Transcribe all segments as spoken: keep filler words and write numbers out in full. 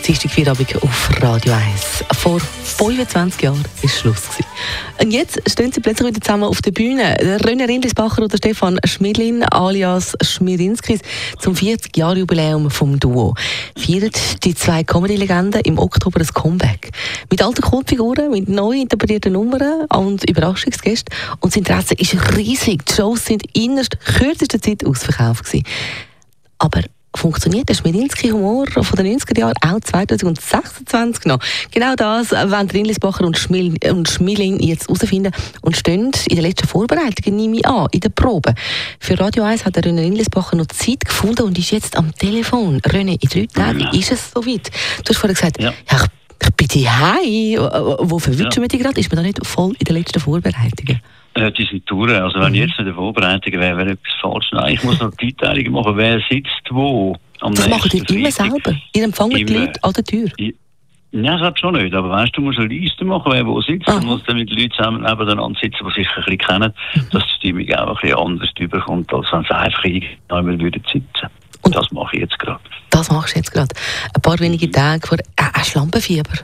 Dienstagabend auf Radio eins. Vor fünfundzwanzig Jahren war Schluss. Und jetzt stehen sie plötzlich wieder zusammen auf der Bühne. René Rindlisbacher und Stefan Schmidlin alias Schmirinskis zum vierzig-Jahr-Jubiläum vom Duo. Feiern die zwei Comedy-Legenden im Oktober ein Comeback. Mit alten Kultfiguren, mit neu interpretierten Nummern und Überraschungsgästen. Und das Interesse ist riesig. Die Shows sind innerst kürzester Zeit ausverkauft gewesen. Aber funktioniert der Schmirinski-Humor von den neunziger Jahren auch zwanzig sechsundzwanzig noch? Genau das wollen Rindlisbacher und Schmidlin jetzt herausfinden und stehen in den letzten Vorbereitungen, nehme ich an, in der Probe. Für Radio eins hat der René Rindlisbacher noch Zeit gefunden und ist jetzt am Telefon. René, in drei Tagen ja. ist es soweit. Du hast vorhin gesagt, ja. Ja, ich, ich bin daheim. Wo verwünschen ja. wir dich gerade? Ist man da nicht voll in den letzten Vorbereitungen? Äh, die sind durch. Also wenn mhm. jetzt in der Vorbereitung wäre, wäre etwas falsch. Nein, ich muss noch die Einteilung machen, wer sitzt wo. Am das machen die immer selber? Ihr empfangt die Leute an der Tür? Ja, das hat schon nicht. Aber weißt du, du musst eine Liste machen, wer wo sitzt. Ah. Du musst dann mit den Leuten zusammen nebeneinander sitzen, die sich ein bisschen kennen, mhm. dass die Stimmung auch ein bisschen anders überkommt, als wenn sie einfach irgendjemand würden sitzen. Und das mache ich jetzt gerade. Das machst du jetzt gerade. Ein paar wenige Tage vor äh, hast du Lampenfieber?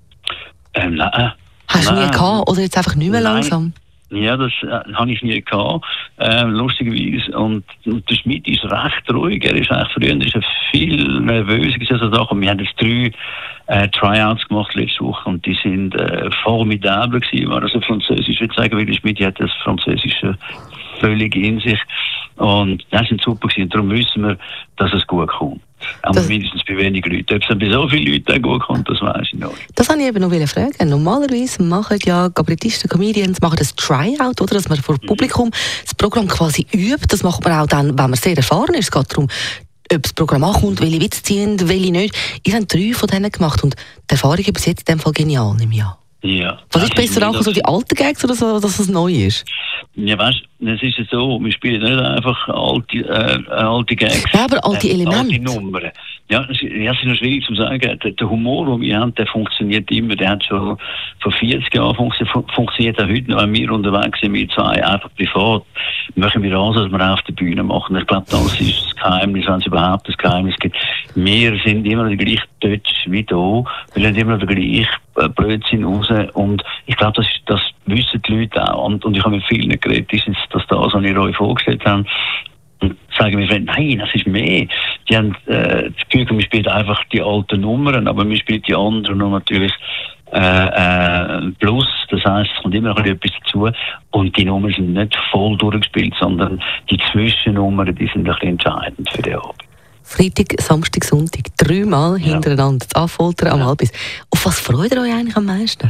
Ähm, nein. Hast du nie gehabt? Oder jetzt einfach nicht mehr nein. langsam? Ja, das äh, habe ich nie gehabt, äh, lustigerweise. Und, und der Schmidt ist recht ruhig. Er ist eigentlich früher ist er viel nervöser gewesen als Sachen. Wir haben jetzt drei äh, Tryouts gemacht letzte Woche und die sind äh, formidabel gewesen. War also Französisch, ich würde sagen, weil der Schmidt hat das Französische völlig in sich. Und das sind super gewesen. Darum wissen wir, dass es gut kommt. Aber mindestens bei wenigen Leuten. Ob es dann bei so vielen Leuten gut kommt, das weiß ich noch nicht. Das wollte ich eben noch fragen. Normalerweise machen ja Kabarettisten, Comedians machen das Tryout, oder? Dass man vor mhm. Publikum das Programm quasi übt. Das macht man auch dann, wenn man sehr erfahren ist. Es geht darum, ob das Programm ankommt, welche Witze ziehen, welche nicht. Ich habe drei von denen gemacht und die Erfahrung bis jetzt in dem Fall genial, nehme ich an. Ja. Was ist besser auch so die alten Gags oder so, dass es neu ist? Ja, weißt du, es ist so, wir spielen nicht einfach alte, äh, alte Gags. Ja, aber alte Elemente. Alte Nummern. Ja, es ist noch schwierig zu sagen. Der, der Humor, den wir haben, der funktioniert immer. Der hat schon vor vierzig Jahren funktioniert, funktioniert auch heute noch. Wenn wir unterwegs sind, wir zwei einfach privat, machen wir alles, was wir auf der Bühne machen. Ich glaube, das ist das Geheimnis, wenn es überhaupt das Geheimnis gibt. Wir sind immer noch der gleiche Deutsch wie da. Wir sind immer noch der gleiche Blödsinn raus. Und ich glaube, das, das wissen die Leute auch. Und, und ich habe mit vielen geredet, ist jetzt das das, was ich euch vorgestellt habe. Und sagen wir, nein, das ist mehr. Die haben äh, das Gefühl, wir spielen einfach die alten Nummern, aber wir spielen die anderen noch natürlich äh, äh, plus. Das heisst, es kommt immer noch etwas dazu. Und die Nummern sind nicht voll durchgespielt, sondern die Zwischennummern, die sind ein bisschen entscheidend für den Abend. Freitag, Samstag, Sonntag, dreimal ja. hintereinander, das Affoltern am ja. Halbis. Auf was freut ihr euch eigentlich am meisten?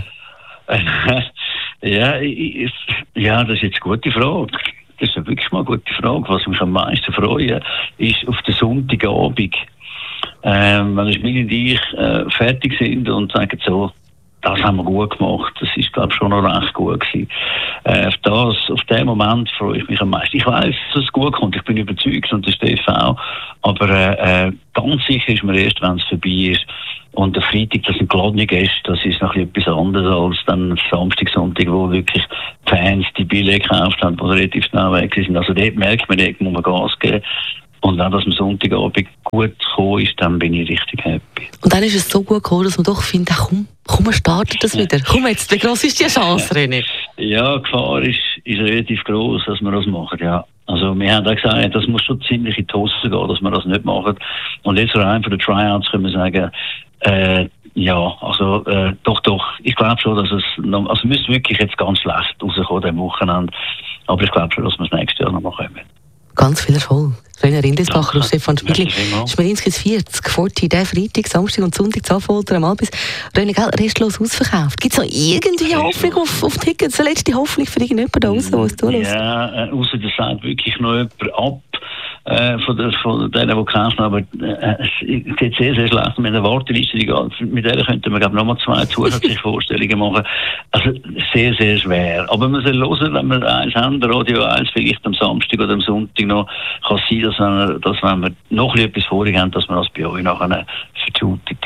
ja, ich, ja, das ist jetzt eine gute Frage. Das ist wirklich mal eine gute Frage. Was mich am meisten freue, ist auf den Sonntagabend, ähm, wenn Schmidt und ich äh, fertig sind und sagen so, das haben wir gut gemacht. Das ist, glaube ich, schon noch recht gut gewesen. Äh, auf, das, auf den Moment freue ich mich am meisten. Ich weiss, dass es gut kommt. Ich bin überzeugt und das T V. Aber äh, ganz sicher ist mir erst, wenn es vorbei ist. Und der Freitag, das sind geladene Gäste, das ist noch etwas anderes als dann Samstag, Sonntag, wo wirklich die Fans die Billette gekauft haben, die relativ schnell weg sind. Also dort merkt man, dort muss man Gas geben. Und wenn das am Sonntagabend gut gekommen ist, dann bin ich richtig happy. Und dann ist es so gut gekommen, dass man doch findet, komm, komm, wir starten das wieder. Komm jetzt, wie gross ist die Chance, René? Ja, die Gefahr ist, ist relativ gross, dass wir das machen, ja. Also wir haben auch gesagt, das muss schon ziemlich in die Hose gehen, dass wir das nicht machen. Und jetzt rein für die Tryouts können wir sagen, äh, ja, also äh, doch, doch. Ich glaube schon, dass es noch, also wir müssen wirklich jetzt ganz schlecht rauskommen, am Wochenende. Aber ich glaube schon, dass wir das nächste Jahr noch mal kommen. Ganz viel Erfolg. René Rindlisbacher und Stefan Schmidlin. Schmirinskis vierzig, vierzig, der Freitag, Samstag und Sonntag zu Affolter am Albis. René, gell, restlos ausverkauft. Gibt es noch irgendwie Hoffnung auf, auf Tickets? Eine letzte Hoffnung für irgendjemanden da draussen, der es zulässt? Ja, äh, außer das sagt wirklich noch jemand ab. Äh, von, der, von denen, die kaufen, aber äh, es geht sehr, sehr schlecht. Mit der Warteliste, die, mit der könnten wir, glaube ich, nochmal zwei zusätzliche Vorstellungen machen. Also sehr, sehr schwer. Aber man soll hören, wenn wir eins haben, Radio eins, vielleicht am Samstag oder am Sonntag noch, kann es sein, dass, wenn wir, dass wenn wir noch etwas vorher haben, dass wir das bei euch nachher vertutet. Ah.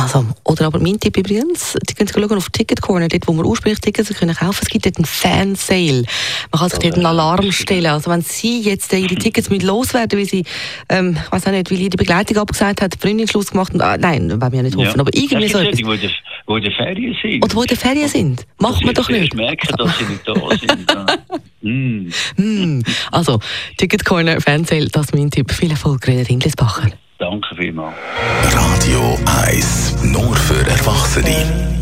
Also, oder aber mein Tipp übrigens, die können schauen auf Ticket Corner, dort wo man ursprünglich Tickets können kaufen. Es gibt dort einen Fansale. Man kann sich dort einen Alarm stellen. Also wenn Sie jetzt Ihre Tickets mit loswerden, weil Sie, ähm, ich weiß auch nicht, weil Ihre Begleitung abgesagt hat, die Freundin Schluss gemacht und, ah, nein, wollen wir ja nicht hoffen, ja. aber irgendwie so etwas. Die, die, die in der Ferien sind. Oder die in der Ferien sind. Macht man doch nicht. Ich merke, dass sie nicht da sind. mm. mm. Also, Ticket Corner, Fansale, das ist mein Tipp. Viel Erfolg, René Rindlisbacher. Danke vielmals. Radio eins, nur für Erwachsene.